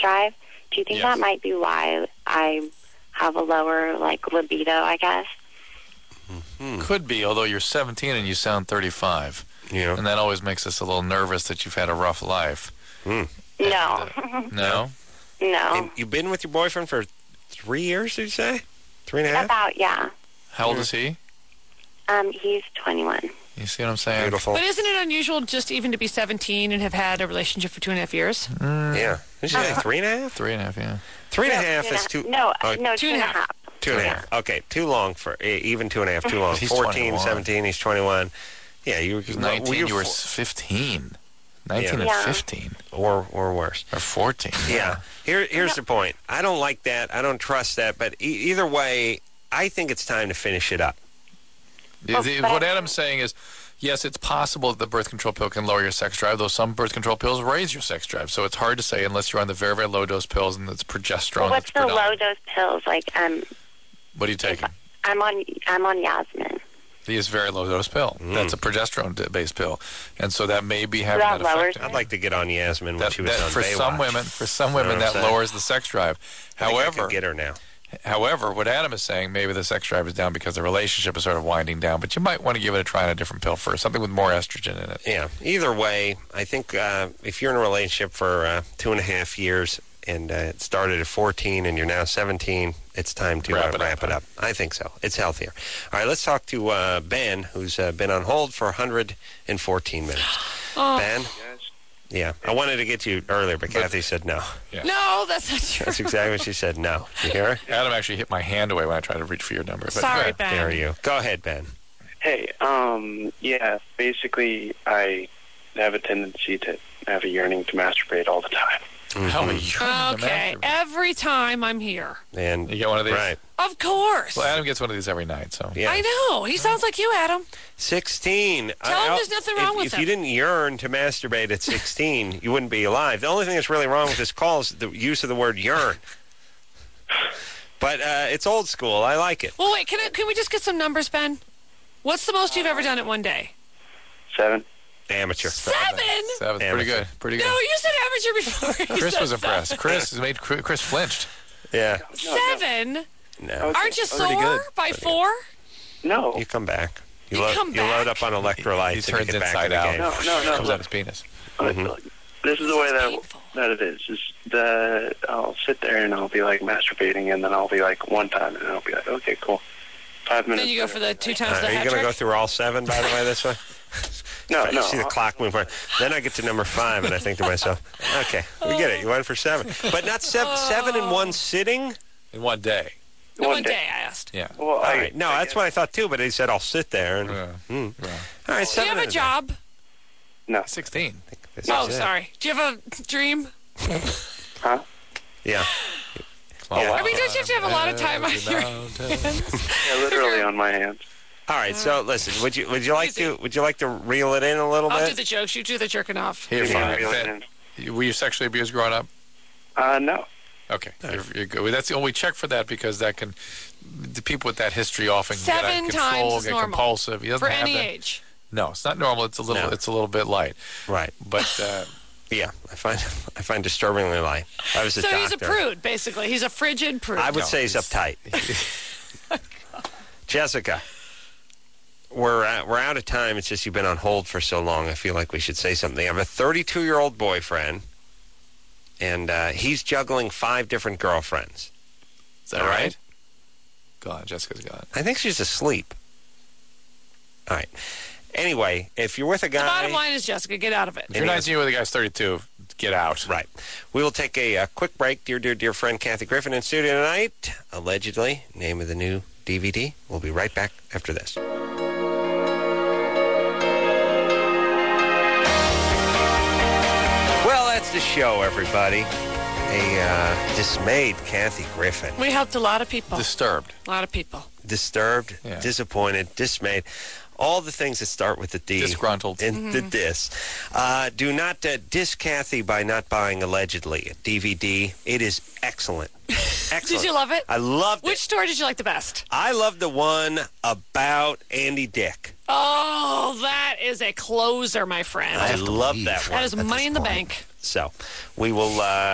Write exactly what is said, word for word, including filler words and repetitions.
drive. Do you think Yes. that might be why I have a lower, like, libido, I guess? Hmm. Could be, although you're seventeen and you sound thirty-five. Yeah. And that always makes us a little nervous that you've had a rough life. Hmm. No. Uh, no? No. And you've been with your boyfriend for three years, did you say? Three and a half? About, yeah. How old is he? Um, he's twenty-one. You see what I'm saying? Beautiful. But isn't it unusual just even to be seventeen and have had a relationship for two and a half years? Yeah. Did you say Uh-huh. three and a half? Three and a half, yeah. Three and a No, half two and is a- too... No, oh, no, two two and and a a half. Two and a half. Okay, too long for... e- Even two and a half, too long. He's fourteen, twenty-one. seventeen, he's twenty-one. Yeah, you He was were... nineteen, you you were four- fifteen. nineteen Yeah. and fifteen. Or, or worse. Or fourteen. Yeah. Here, here's the point. I don't like that. I don't trust that. But e- either way, I think it's time to finish it up. The- Oh, the- but what I- Adam's saying is, yes, it's possible that the birth control pill can lower your sex drive, though some birth control pills raise your sex drive. So it's hard to say unless you're on the very, very low dose pills and it's progesterone. Well, what's that's the low predominant. dose pills? Like, um, What are you taking? I'm on, I'm on Yasmin. He is very low dose pill. Mm. That's a progesterone based pill, and so that may be having that that lowers effect. I'd like to get on Yasmin when That, she was that on for Baywatch. some women, for some You women, know what that I'm saying? lowers the sex drive. I think I However, could get her now. However, what Adam is saying, maybe the sex drive is down because the relationship is sort of winding down, but you might want to give it a try on a different pill first, something with more estrogen in it. Yeah. Either way, I think uh, if you're in a relationship for uh, two and a half years and uh, it started at fourteen and you're now seventeen, it's time to Wrap uh, it wrap up, it huh? up. I think so. It's healthier. All right, let's talk to uh, Ben, who's uh, been on hold for one hundred fourteen minutes. Oh. Ben? Yeah. I wanted to get to you earlier, but Kathy said no. No, that's not true. That's exactly what she said, no. You hear her? Adam actually hit my hand away when I tried to reach for your number. But go Sorry, ahead. Ben. There you Go ahead, Ben. Hey, um, yeah, basically, I have a tendency to have a yearning to masturbate all the time. How are you? Okay, every time I'm here. And You get one of these? Right. Of course. Well, Adam gets one of these every night, so. Yeah. I know. He sounds like you, Adam. sixteen. Tell him I- there's nothing if, wrong with If him. you didn't yearn to masturbate at sixteen, you wouldn't be alive. The only thing that's really wrong with this call is the use of the word yearn. But uh, it's old school. I like it. Well, wait, can, I, can we just get some numbers, Ben? What's the most you've ever done in one day? Seven. Amateur. Seven? Seven's pretty good. Pretty good. No, you said amateur before. You Chris said was impressed. seven. Chris has made Chris flinched. Yeah. Seven? No. Aren't you Pretty sore good. by Pretty four? No. You come back. You, You load, come you load back? up on electrolytes He and you turns get back inside in the out. game. No, no, no. Comes out his penis. Mhm. This is the way that painful. that it is. Is that I'll sit there and I'll be like masturbating, and then I'll be like one time, and I'll be like, okay, cool. Five minutes. Then you go for the two times Uh, the are you hat going to trick? go through all seven, by the way, this way? No, You no. see the clock move forward. Then I get to number five, and I think to myself, okay, we get it. You went for seven. But not seven, seven in one sitting? In one day. No, One one day. day, I asked. Yeah. Well, All I, right. No, I that's what I thought, too, but he said, I'll sit there. And, Yeah. Hmm. Yeah. All right, Do seven you have in a day. job? No. sixteen. This Oh, is it. sorry. Do you have a dream? Huh? Yeah. Oh, Yeah. I mean, don't you have to have a lot of time on your hands? Yeah, literally on my hands. All right. So listen, would you would you like to would you like to reel it in a little I'll do bit? the jokes. You do the jerking off. Here, Yeah, fine. reel it Ben, in. were you sexually abused growing up? Uh, no. Okay, you're, you're good. Well, that's the only we check for that because that can the people with that history often get out Seven of control, times is get normal. compulsive. He doesn't For have any that. age. No, it's not normal. It's a little. No. It's a little bit light. Right. But uh, Yeah. I find I find disturbingly light. I was a So doctor. he's a prude, basically. He's a frigid prude. I would No, say he's he's- uptight. Jessica, we're uh, we're out of time. It's just you've been on hold for so long. I feel like we should say something. I have a thirty-two-year-old boyfriend, and uh, he's juggling five different girlfriends. is that All right? right. Gone. Jessica's gone. I think she's asleep. All right. Anyway, if you're with a The guy... bottom line is, Jessica, get out of it. If you're nineteen with a guy's thirty-two, get out. Right. We will take a, uh quick break. Dear, dear, dear friend Kathy Griffin in studio tonight. Allegedly, name of the new D V D. We'll be right back after this. Well, that's the show, everybody. A uh, dismayed Kathy Griffin. We helped a lot of people. Disturbed. A lot of people. Disturbed, Yeah. disappointed, dismayed. All the things that start with the D. Disgruntled. And the dis. Uh, do not uh, diss Kathy by not buying Allegedly, a D V D. It is excellent. Excellent. Did you love it? I loved Which it. story did you like the best? I love the one about Andy Dick. Oh, that is a closer, my friend. I love that one. That is money in the bank. So we will... Uh,